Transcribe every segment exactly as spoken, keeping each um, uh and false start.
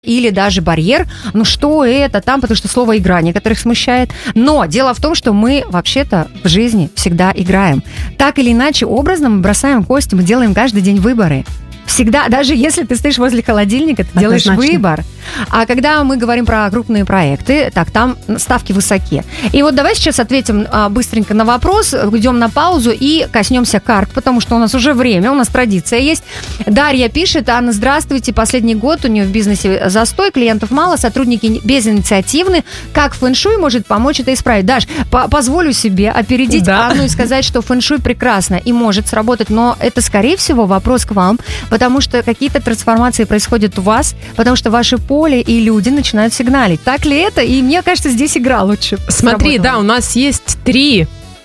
или даже барьер, ну что это там, потому что слово «игра» некоторых смущает. Но дело в том, что мы вообще-то в жизни всегда играем. Так или иначе, образно мы бросаем кости, мы делаем каждый день выборы. Всегда, даже если ты стоишь возле холодильника, ты делаешь выбор. А когда мы говорим про крупные проекты, так, там ставки высоки. И вот давай сейчас ответим а, быстренько на вопрос, уйдем на паузу и коснемся карт, потому что у нас уже время, у нас традиция есть. Дарья пишет: Анна, здравствуйте, последний год у нее в бизнесе застой, клиентов мало, сотрудники безинициативны. Как фэн-шуй может помочь это исправить? Даш, по- позволю себе опередить да. Анну и сказать, что фэн-шуй прекрасно и может сработать, но это, скорее всего, вопрос к вам, потому что какие-то трансформации происходят у вас, потому что ваши поле и люди начинают сигналить. Так ли это? И мне кажется, здесь игра лучше Смотри, сработала. Да, у нас есть три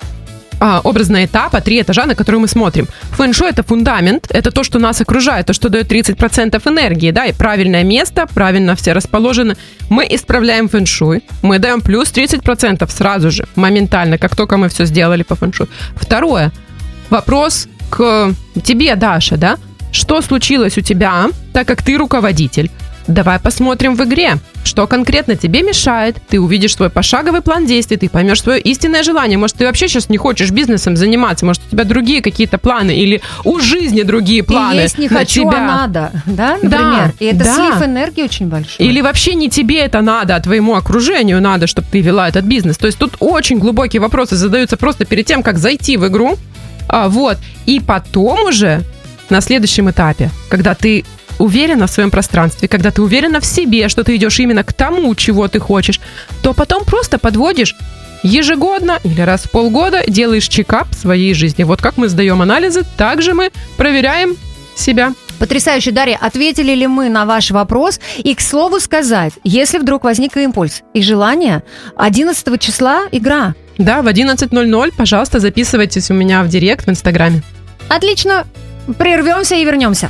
а, образные этапа, три этажа, на которые мы смотрим. Фэн-шуй — это фундамент, это то, что нас окружает, то, что дает тридцать процентов энергии, да, и правильное место, правильно все расположены. Мы исправляем фэн-шуй, мы даем плюс тридцать процентов сразу же, моментально, как только мы все сделали по фэн-шуй. Второе, вопрос к тебе, Даша, да? Что случилось у тебя, так как ты руководитель? Давай посмотрим в игре, что конкретно тебе мешает. Ты увидишь свой пошаговый план действий, ты поймешь свое истинное желание. Может, ты вообще сейчас не хочешь бизнесом заниматься, может, у тебя другие какие-то планы или у жизни другие планы. И есть не на хочу, тебя. А надо, да, например? Да, и это да. слив энергии очень большой. Или вообще не тебе это надо, а твоему окружению надо, чтобы ты вела этот бизнес. То есть тут очень глубокие вопросы задаются просто перед тем, как зайти в игру. А, вот. И потом уже на следующем этапе, когда ты уверена в своем пространстве, когда ты уверена в себе, что ты идешь именно к тому, чего ты хочешь, то потом просто подводишь ежегодно или раз в полгода, делаешь чекап своей жизни. Вот как мы сдаем анализы, так же мы проверяем себя. Потрясающе, Дарья, ответили ли мы на ваш вопрос? И, к слову сказать, если вдруг возник импульс и желание, одиннадцатого числа игра. Да, в одиннадцать ноль ноль, пожалуйста, записывайтесь у меня в директ в Инстаграме. Отлично, прервемся и вернемся.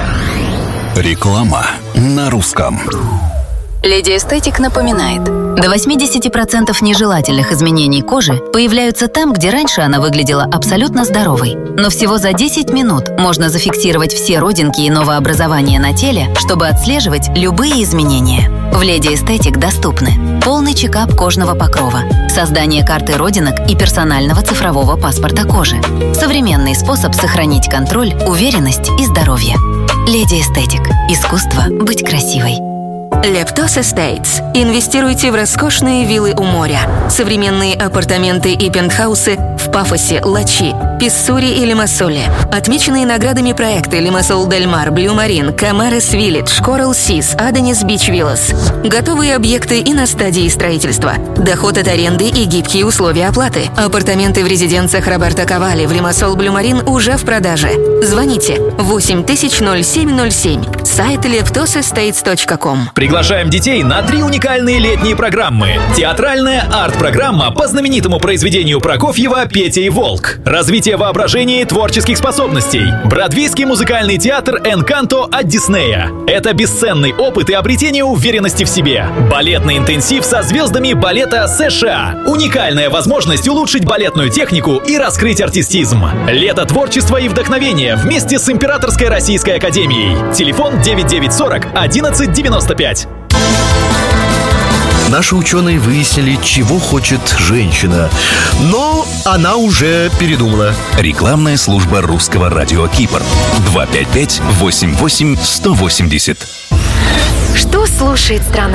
Реклама на русском. Леди Эстетик напоминает. До восемьдесят процентов нежелательных изменений кожи появляются там, где раньше она выглядела абсолютно здоровой. Но всего за десять минут можно зафиксировать все родинки и новообразования на теле, чтобы отслеживать любые изменения. В Леди Эстетик доступны полный чекап кожного покрова, создание карты родинок и персонального цифрового паспорта кожи, современный способ сохранить контроль, уверенность и здоровье. Леди Эстетик. Искусство быть красивой. Leptos Estates. Инвестируйте в роскошные виллы у моря, современные апартаменты и пентхаусы в Пафосе, Лачи, Писсури и Лимассоле. Отмеченные наградами проекты Лимассол Дель Мар, Блю Марин, Камарес Виллидж, Коралл Сис, Аденис Бич Виллас. Готовые объекты и на стадии строительства. Доход от аренды и гибкие условия оплаты. Апартаменты в резиденциях Роберто Кавали в Лимассол Блю Марин уже в продаже. Звоните восемь тысяч ноль семь ноль семь. Сайт leptos estates точка ком. Приглашаем детей на три уникальные летние программы. Театральная арт-программа по знаменитому произведению Прокофьева «Петя и Волк». Развитие воображения и творческих способностей. Бродвейский музыкальный театр «Энканто» от Диснея. Это бесценный опыт и обретение уверенности в себе. Балетный интенсив со звездами балета США. Уникальная возможность улучшить балетную технику и раскрыть артистизм. Лето творчества и вдохновения вместе с Императорской Российской Академией. Телефон девять девять сорок одиннадцать девяносто пять. Наши ученые выяснили, чего хочет женщина. Но она уже передумала. Рекламная служба русского радио Кипр. два пять пять восемь восемь сто восемьдесят. Что слушает страна?